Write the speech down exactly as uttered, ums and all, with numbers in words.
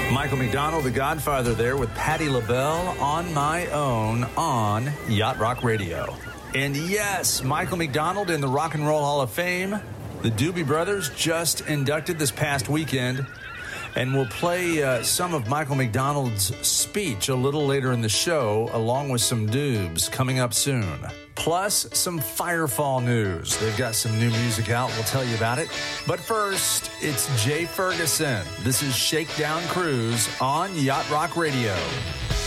Michael McDonald, the Godfather, there with Patti LaBelle, On My Own on Yacht Rock Radio. And yes, Michael McDonald in the Rock and Roll Hall of Fame. The Doobie Brothers just inducted this past weekend. And we'll play uh, some of Michael McDonald's speech a little later in the show, along with some doobs coming up soon. Plus, some Firefall news. They've got some new music out. We'll tell you about it. But first, it's Jay Ferguson. This is Shakedown Cruise on Yacht Rock Radio.